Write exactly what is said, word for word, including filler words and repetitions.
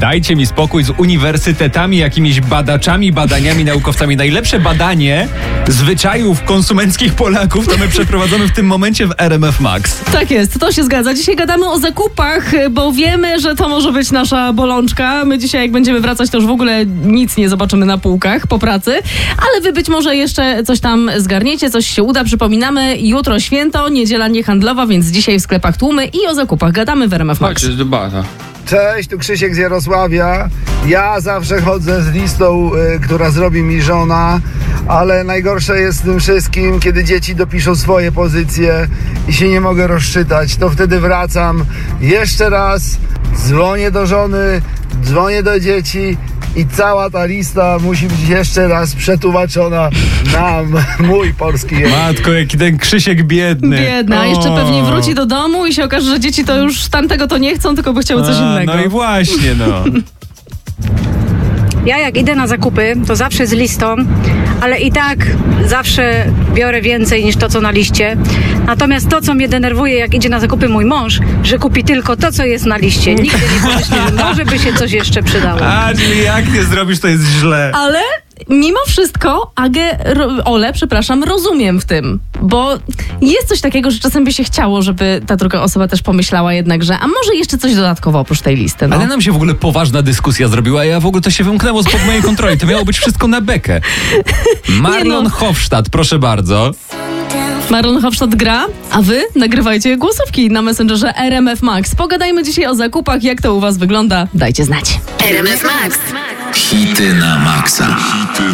Dajcie mi spokój z uniwersytetami, jakimiś badaczami, badaniami, naukowcami. Najlepsze badanie zwyczajów konsumenckich Polaków to my przeprowadzamy w tym momencie w R M F Max. Tak jest, to się zgadza. Dzisiaj gadamy o zakupach, bo wiemy, że to może być nasza bolączka. My dzisiaj, jak będziemy wracać, to już w ogóle nic nie zobaczymy na półkach po pracy, ale wy być może jeszcze coś tam zgarniecie, coś się uda. Przypominamy, jutro święto, niedziela niehandlowa, więc dzisiaj w sklepach tłumy i o zakupach gadamy w R M F Max. Chodź, jest debata. Cześć, tu Krzysiek z Jarosławia. Ja zawsze chodzę z listą, y, która zrobi mi żona, ale najgorsze jest w tym wszystkim, kiedy dzieci dopiszą swoje pozycje i się nie mogę rozczytać. To wtedy wracam jeszcze raz, dzwonię do żony, dzwonię do dzieci i cała ta lista musi być jeszcze raz przetłumaczona na m- mój polski język. Matko, jaki ten Krzysiek biedny. Biedna, a jeszcze O. pewnie wróci do domu i się okaże, że dzieci to już tamtego to nie chcą, tylko by chciały coś A, innego. No i właśnie, no. Ja jak idę na zakupy, to zawsze z listą, ale i tak zawsze biorę więcej niż to, co na liście. Natomiast to, co mnie denerwuje, jak idzie na zakupy mój mąż, że kupi tylko to, co jest na liście. Nigdy nie pomyśli, że może by się coś jeszcze przydało. A, czyli jak nie zrobisz, to jest źle. Ale mimo wszystko Agę, ro, Ole, przepraszam, rozumiem w tym, bo jest coś takiego, że czasem by się chciało, żeby ta druga osoba też pomyślała jednak, że a może jeszcze coś dodatkowo oprócz tej listy, no. Ale nam się w ogóle poważna dyskusja zrobiła, a ja w ogóle to się wymknęło spod mojej kontroli. To miało być wszystko na bekę. Marlon no. Hofstadt, proszę bardzo. Marlon Hofstadt gra, a wy nagrywajcie głosówki na Messengerze R M F Max. Pogadajmy dzisiaj o zakupach, jak to u was wygląda. Dajcie znać. R M F Max. Hity na maksa.